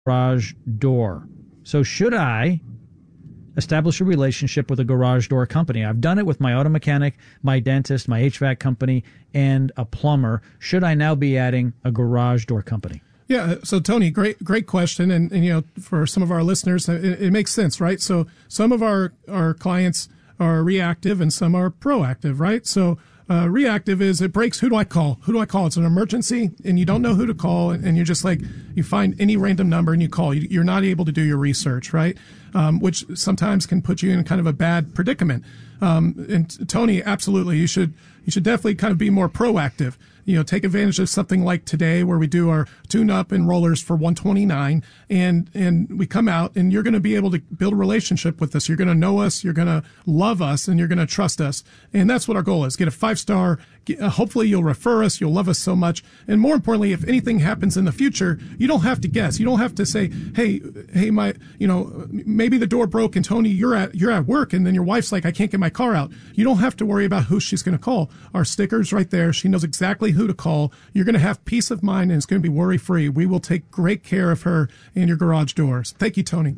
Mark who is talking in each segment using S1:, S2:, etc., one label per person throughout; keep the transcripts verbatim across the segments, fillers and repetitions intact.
S1: garage door. So should I establish a relationship with a garage door company? I've done it with my auto mechanic, my dentist, my H V A C company, and a plumber. Should I now be adding a garage door company?
S2: Yeah. So Tony, great, great question. And, and you know, for some of our listeners, it, it makes sense, right? So some of our, our clients are reactive and some are proactive, right? So uh, reactive is it breaks. Who do I call? Who do I call? It's an emergency and you don't know who to call. And you're just like, you find any random number and you call. You're not able to do your research, right? Um, which sometimes can put you in kind of a bad predicament. Um, and Tony, absolutely, you should, you should definitely kind of be more proactive. You know, take advantage of something like today where we do our tune-up and rollers for one twenty-nine and, and we come out and you're going to be able to build a relationship with us. You're going to know us. You're going to love us and you're going to trust us. And that's what our goal is. Get a five-star. Uh, hopefully you'll refer us. You'll love us so much. And more importantly, if anything happens in the future, you don't have to guess. You don't have to say, Hey, Hey, my, you know, maybe the door broke and Tony, you're at, you're at work. And then your wife's like, I can't get my car out. You don't have to worry about who she's going to call. Our sticker's right there. She knows exactly who to call. You're going to have peace of mind and it's going to be worry free. We will take great care of her and your garage doors. Thank you, Tony.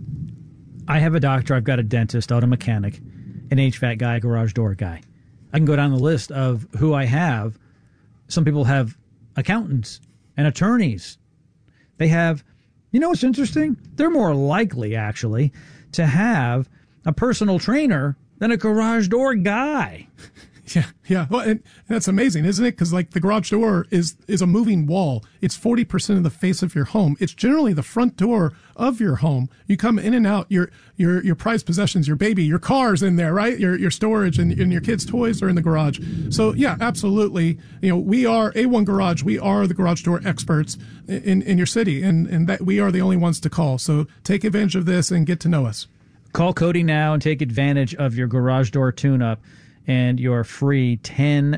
S1: I have a doctor. I've got a dentist, auto mechanic, an H V A C guy, garage door guy. I can go down the list of who I have. Some people have accountants and attorneys. They have, you know what's interesting? They're more likely, actually, to have a personal trainer than a garage door guy.
S2: Yeah, yeah. Well, and that's amazing, isn't it? Because like the garage door is is a moving wall. It's forty percent of the face of your home. It's generally the front door of your home. You come in and out. Your your your prized possessions, your baby, your car's in there, right? Your your storage and, and your kids' toys are in the garage. So yeah, absolutely. You know, we are A one Garage. We are the garage door experts in in your city, and and that we are the only ones to call. So take advantage of this and get to know us.
S1: Call Cody now and take advantage of your garage door tune-up and your free ten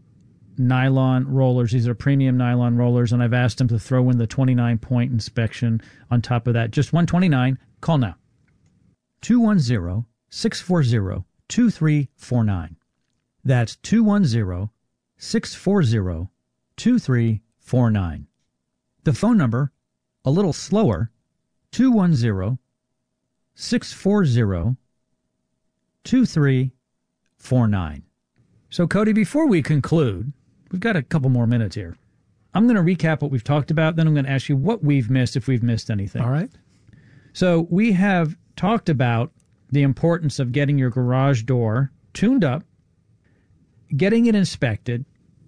S1: nylon rollers. These are premium nylon rollers, and I've asked him to throw in the twenty-nine point inspection on top of that. Just one twenty-nine. Call now. two one zero, six four zero, two three four nine. That's two one zero, six four zero, two three four nine. The phone number, a little slower, two one zero, six four zero, two three four nine. So, Cody, before we conclude, we've got a couple more minutes here. I'm going to recap what we've talked about, then I'm going to ask you what we've missed, if we've missed anything.
S2: All right.
S1: So we have talked about the importance of getting your garage door tuned up, getting it inspected,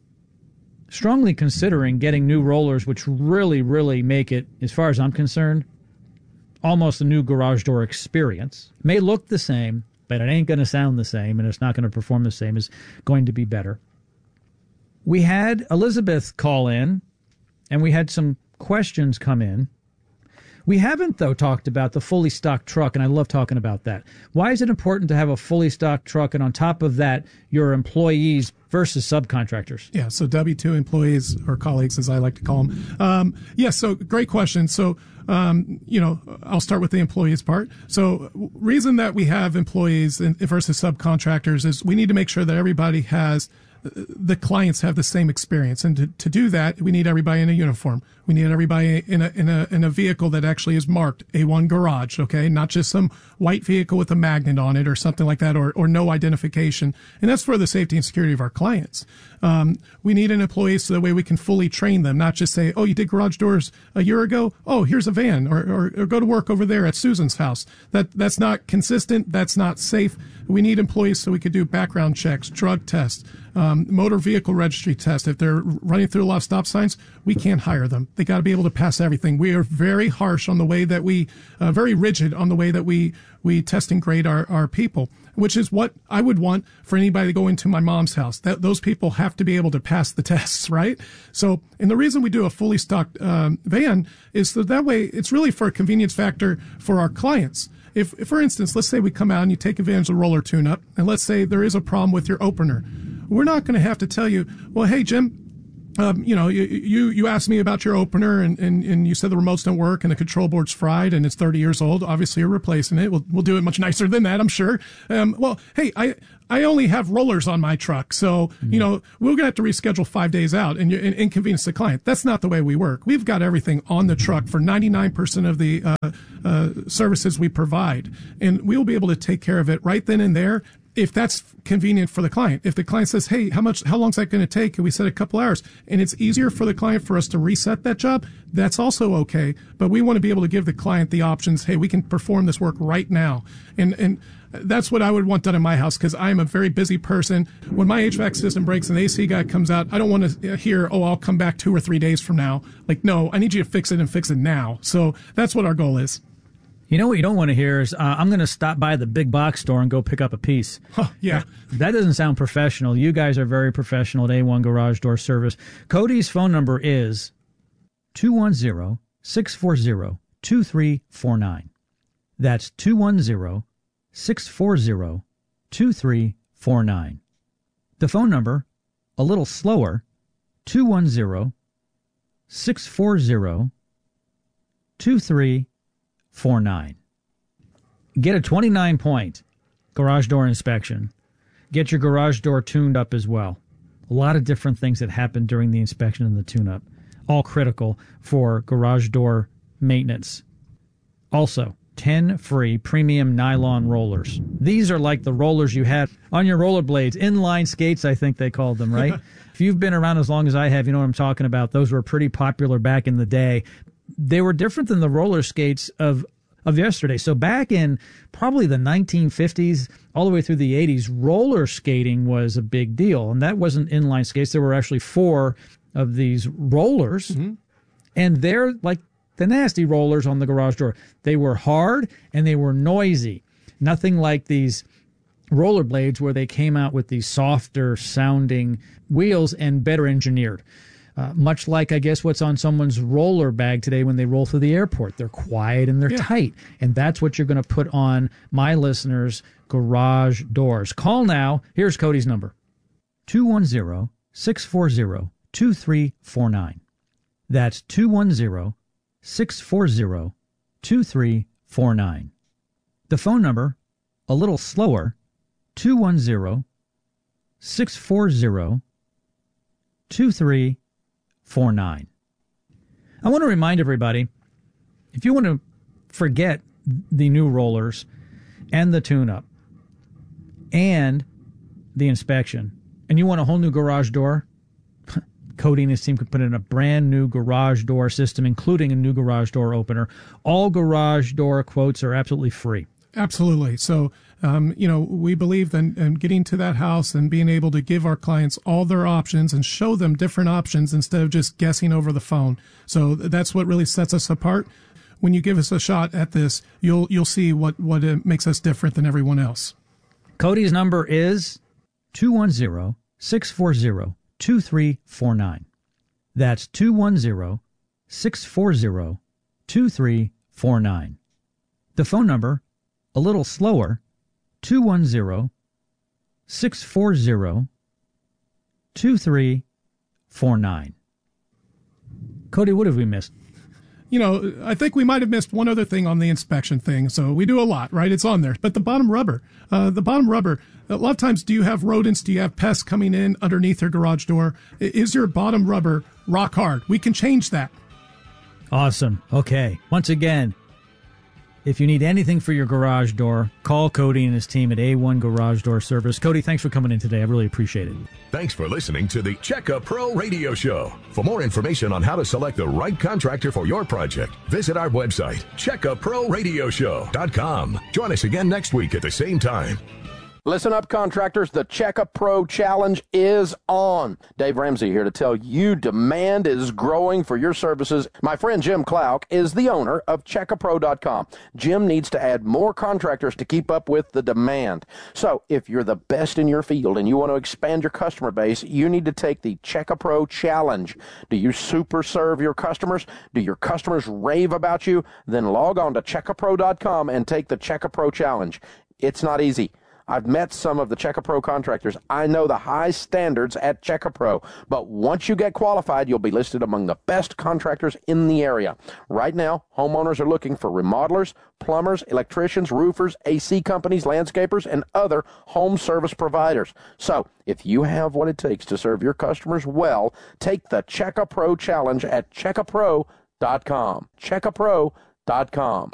S1: strongly considering getting new rollers, which really, really make it, as far as I'm concerned, almost a new garage door experience. May look the same, but it ain't going to sound the same, and it's not going to perform the same. It's going to be better. We had Elizabeth call in, and we had some questions come in. We haven't, though, talked about the fully stocked truck, and I love talking about that. Why is it important to have a fully stocked truck, and on top of that, your employees versus subcontractors?
S2: Yeah, so W two employees, or colleagues, as I like to call them. Um, yeah, so great question. So, um, you know, I'll start with the employees part. So reason that we have employees versus subcontractors is we need to make sure that everybody has, the clients have the same experience. And to, to do that, we need everybody in a uniform. We need everybody in a, in a, in a vehicle that actually is marked A one Garage, okay? Not just some white vehicle with a magnet on it or something like that, or, or no identification. And that's for the safety and security of our clients. Um, we need an employee so that way we can fully train them, not just say, oh, you did garage doors a year ago? Oh, here's a van, or, or, or go to work over there at Susan's house. That, that's not consistent. That's not safe. We need employees so we could do background checks, drug tests, um, motor vehicle registry tests. If they're running through a lot of stop signs, we can't hire them. They got to be able to pass everything. We are very harsh on the way that we, uh, very rigid on the way that we, we test and grade our, our people, which is what I would want for anybody to go into my mom's house. That those people have to be able to pass the tests, right? So, and the reason we do a fully stocked um, van is so that way it's really for a convenience factor for our clients. If, if, for instance, let's say we come out and you take advantage of the roller tune-up, and let's say there is a problem with your opener. We're not going to have to tell you, well, hey, Jim, Um, you know, you, you, you asked me about your opener and, and, and you said the remotes don't work and the control board's fried and it's thirty years old. Obviously you're replacing it. We'll, we'll do it much nicer than that, I'm sure. Um, well, hey, I, I only have rollers on my truck. So, mm-hmm. you know, we're going to have to reschedule five days out and, and inconvenience the client. That's not the way we work. We've got everything on the truck for ninety-nine percent of the, uh, uh, services we provide. And we'll be able to take care of it right then and there, if that's convenient for the client. If the client says, hey, how much, how long is that going to take? And we said a couple hours, and it's easier for the client for us to reset that job, that's also okay. But we want to be able to give the client the options. Hey, we can perform this work right now. And, and that's what I would want done in my house, because I'm a very busy person. When my H V A C system breaks and the A C guy comes out, I don't want to hear, oh, I'll come back two or three days from now. Like, no, I need you to fix it and fix it now. So that's what our goal is.
S1: You know what you don't want to hear is, uh, I'm going to stop by the big box store and go pick up a piece.
S2: Huh, yeah.
S1: That doesn't sound professional. You guys are very professional at A one Garage Door Service. Cody's phone number is two one zero, six four zero, two three four nine. That's two one zero, six four zero, two three four nine. The phone number, a little slower, two one zero, six four zero, two three four nine. Get a twenty-nine point garage door inspection. Get your garage door tuned up as well. A lot of different things that happen during the inspection and the tune-up, all critical for garage door maintenance. Also, ten free premium nylon rollers. These are like the rollers you had on your rollerblades, inline skates, I think they called them, right? If you've been around as long as I have, you know what I'm talking about. Those were pretty popular back in the day. They were different than the roller skates of of yesterday. So back in probably the nineteen fifties, all the way through the eighties, roller skating was a big deal. And that wasn't inline skates. There were actually four of these rollers. Mm-hmm. And they're like the nasty rollers on the garage door. They were hard and they were noisy. Nothing like these rollerblades where they came out with these softer sounding wheels and better engineered. Uh, much like, I guess, what's on someone's roller bag today when they roll through the airport. They're quiet and they're yeah. tight. And that's what you're going to put on my listeners' garage doors. Call now. Here's Cody's number. two one zero, six four zero, two three four nine. That's two one zero, six four zero, two three four nine. The phone number, a little slower, two one zero, six four zero, two three four nine. I want to remind everybody, if you want to forget the new rollers and the tune-up and the inspection, and you want a whole new garage door, Cody and his team could put in a brand new garage door system, including a new garage door opener. All garage door quotes are absolutely free.
S2: Absolutely. So, um, you know, we believe in, in getting to that house and being able to give our clients all their options and show them different options instead of just guessing over the phone. So that's what really sets us apart. When you give us a shot at this, you'll you'll see what, what it makes us different than everyone else.
S1: Cody's number is two one zero, six four zero, two three four nine. That's two one zero, six four zero, two three four nine. The phone number, a little slower, two one zero, six four zero, two three four nine. Cody, what have we missed?
S2: You know, I think we might have missed one other thing on the inspection thing. So we do a lot, right? It's on there. But the bottom rubber, uh, the bottom rubber, a lot of times, do you have rodents? Do you have pests coming in underneath your garage door? Is your bottom rubber rock hard? We can change that.
S1: Awesome. Okay. Once again, if you need anything for your garage door, call Cody and his team at A one Garage Door Service. Cody, thanks for coming in today. I really appreciate it.
S3: Thanks for listening to the Checka Pro Radio Show. For more information on how to select the right contractor for your project, visit our website, checka pro radio show dot com. Join us again next week at the same time.
S4: Listen up, contractors. The Checka Pro Challenge is on. Dave Ramsey here to tell you demand is growing for your services. My friend Jim Klauck is the owner of checka pro dot com. Jim needs to add more contractors to keep up with the demand. So if you're the best in your field and you want to expand your customer base, you need to take the Checka Pro Challenge. Do you super serve your customers? Do your customers rave about you? Then log on to checka pro dot com and take the Checka Pro Challenge. It's not easy. I've met some of the Check-A-Pro contractors. I know the high standards at Check-A-Pro, but once you get qualified, you'll be listed among the best contractors in the area. Right now, homeowners are looking for remodelers, plumbers, electricians, roofers, A C companies, landscapers, and other home service providers. So, if you have what it takes to serve your customers well, take the Check-A-Pro challenge at check a pro dot com. check a pro dot com.